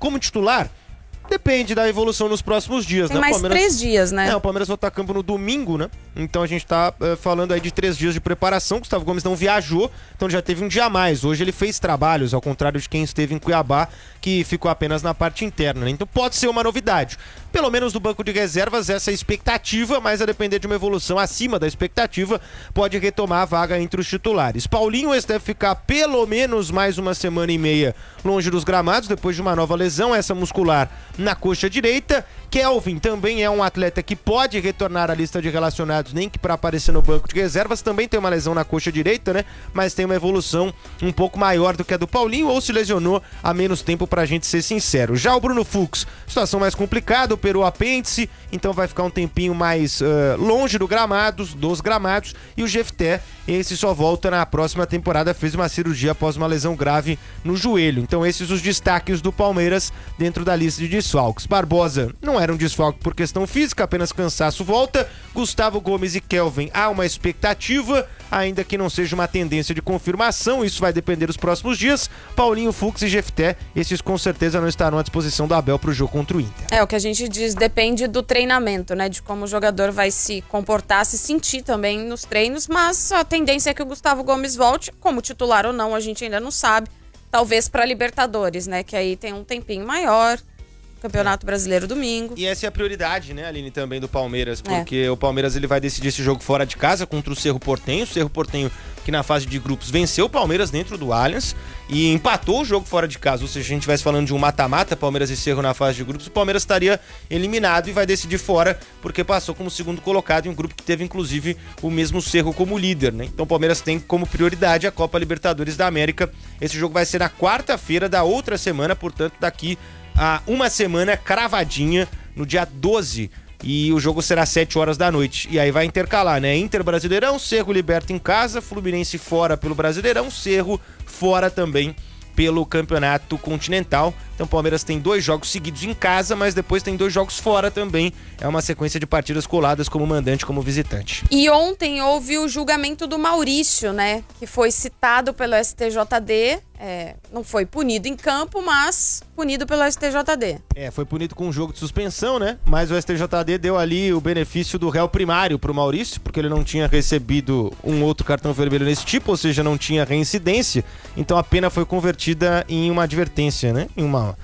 como titular, depende da evolução nos próximos dias. Tem mais 3 dias, né? O Palmeiras volta a campo no domingo, né? Então a gente tá falando aí de 3 dias de preparação. Gustavo Gomes não viajou, então já teve um dia a mais. Hoje ele fez trabalhos, ao contrário de quem esteve em Cuiabá, que ficou apenas na parte interna, né? Então pode ser uma novidade. Pelo menos no banco de reservas, essa é a expectativa, mas a depender de uma evolução acima da expectativa, pode retomar a vaga entre os titulares. Paulinho, esse deve ficar pelo menos mais uma semana e meia longe dos gramados, depois de uma nova lesão, essa muscular na coxa direita. Kelvin também é um atleta que pode retornar à lista de relacionados, nem que para aparecer no banco de reservas. Também tem uma lesão na coxa direita, né? Mas tem uma evolução um pouco maior do que a do Paulinho, ou se lesionou há menos tempo, pra gente ser sincero. Já o Bruno Fux, situação mais complicada, operou apêndice, então vai ficar um tempinho mais longe dos gramados. E o Jefté, esse só volta na próxima temporada, fez uma cirurgia após uma lesão grave no joelho. Então esses os destaques do Palmeiras dentro da lista de desfalques. Barbosa não era um desfalque por questão física, apenas cansaço volta. Gustavo Gomes e Kelvin, há uma expectativa, ainda que não seja uma tendência de confirmação, isso vai depender dos próximos dias. Paulinho, Fux e Jefté, esses com certeza não estarão à disposição do Abel pro jogo contra o Inter. O que a gente diz, depende do treinamento, né? De como o jogador vai se comportar, se sentir também nos treinos, mas a tendência é que o Gustavo Gomes volte, como titular ou não, a gente ainda não sabe. Talvez para Libertadores, né? Que aí tem um tempinho maior. Campeonato Brasileiro domingo. E essa é a prioridade, né, Aline, também do Palmeiras, porque o Palmeiras ele vai decidir esse jogo fora de casa contra o Cerro Porteño. O Cerro Porteño que na fase de grupos venceu o Palmeiras dentro do Allianz e empatou o jogo fora de casa. Ou seja, se a gente estivesse falando de um mata-mata, Palmeiras e Cerro na fase de grupos, o Palmeiras estaria eliminado e vai decidir fora porque passou como segundo colocado em um grupo que teve inclusive o mesmo Cerro como líder, né? Então o Palmeiras tem como prioridade a Copa Libertadores da América. Esse jogo vai ser na quarta-feira da outra semana, portanto daqui a uma semana cravadinha no dia 12, e o jogo será às 7 horas da noite. E aí vai intercalar, né? Inter Brasileirão, Cerro Liberta em casa, Fluminense fora pelo Brasileirão, Cerro fora também pelo Campeonato Continental. Então o Palmeiras tem 2 jogos seguidos em casa, mas depois tem 2 jogos fora também. É uma sequência de partidas coladas como mandante, como visitante. E ontem houve o julgamento do Maurício, né? Que foi citado pelo STJD. Não foi punido em campo, mas punido pelo STJD. Foi punido com um jogo de suspensão, né? Mas o STJD deu ali o benefício do réu primário pro Maurício, porque ele não tinha recebido um outro cartão vermelho nesse tipo, ou seja, não tinha reincidência. Então a pena foi convertida em uma advertência, né?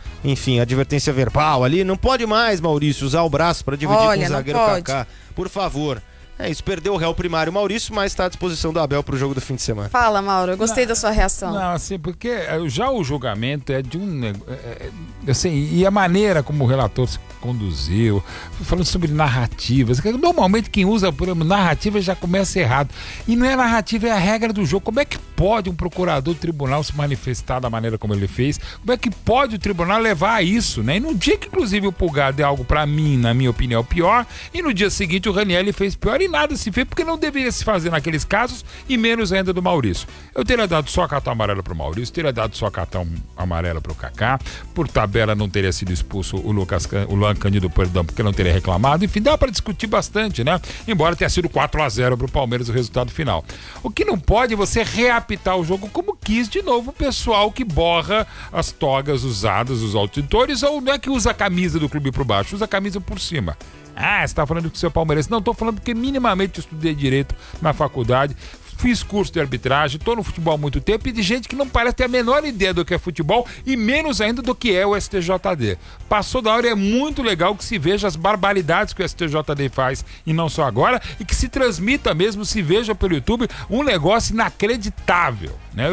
Em advertência verbal ali. Não pode mais, Maurício, usar o braço para dividir com o zagueiro Kaká. Por favor. Isso, perdeu o réu primário Maurício, mas está à disposição do Abel pro jogo do fim de semana. Fala, Mauro, eu gostei da sua reação. Não, assim, porque já o julgamento é de um... assim, e a maneira como o relator se conduziu, falando sobre narrativas, que normalmente quem usa por exemplo, narrativa já começa errado. E não é narrativa, é a regra do jogo. Como é que pode um procurador do tribunal se manifestar da maneira como ele fez? Como é que pode o tribunal levar a isso, né? E no dia que, inclusive, o Pulgar deu algo pra mim, na minha opinião, pior, e no dia seguinte o Raniel fez pior, e nada se fez, porque não deveria se fazer naqueles casos, e menos ainda do Maurício. Eu teria dado só cartão amarelo pro Maurício, teria dado só cartão amarelo pro Kaká, por tabela não teria sido expulso o Luan Cândido, perdão, porque não teria reclamado. Enfim, dá pra discutir bastante, né? Embora tenha sido 4-0 pro Palmeiras o resultado final. O que não pode é você reapitar o jogo como quis de novo o pessoal que borra as togas usadas, os auditores, ou não é que usa a camisa do clube por baixo, usa a camisa por cima. Você tá falando que o seu palmeirense. Não, tô falando porque minimamente eu estudei direito na faculdade, fiz curso de arbitragem, tô no futebol há muito tempo, e de gente que não parece ter a menor ideia do que é futebol e menos ainda do que é o STJD. Passou da hora, é muito legal que se veja as barbaridades que o STJD faz, e não só agora, e que se transmita mesmo, se veja pelo YouTube, um negócio inacreditável, né?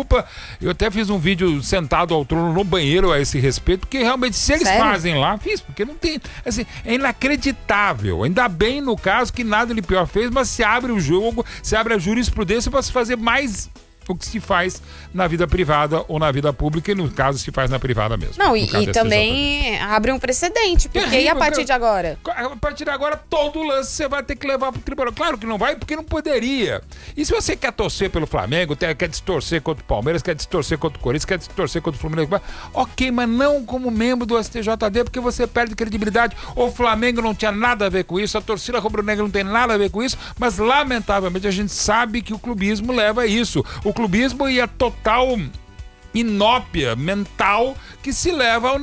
Eu até fiz um vídeo sentado ao trono no banheiro a esse respeito, porque realmente se eles fazem lá, fiz, porque não tem, assim, é inacreditável. Ainda bem no caso que nada de pior fez, mas se abre o jogo, se abre a jurisprudência para se fazer mais o que se faz na vida privada ou na vida pública, e no caso se faz na privada mesmo. Não, e também abre um precedente, porque terrível, e a partir de agora? A partir de agora, todo lance você vai ter que levar pro tribunal. Claro que não vai, porque não poderia. E se você quer torcer pelo Flamengo, quer distorcer contra o Palmeiras, quer distorcer contra o Corinthians, quer distorcer contra o Fluminense, ok, mas não como membro do STJD, porque você perde credibilidade. O Flamengo não tinha nada a ver com isso, a torcida rubro-negra não tem nada a ver com isso, mas lamentavelmente a gente sabe que o clubismo leva a isso. O clubismo e a total inópia mental que se leva ao